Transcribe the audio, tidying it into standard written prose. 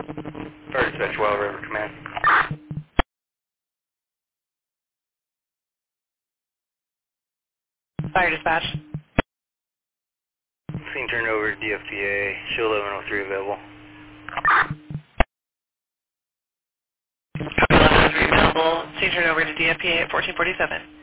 Fire Dispatch, Wild River Command. Fire Dispatch. Scene turned over to DFTA, show 1103 available. 1103 available. Scene turned over to DFPA at 1447.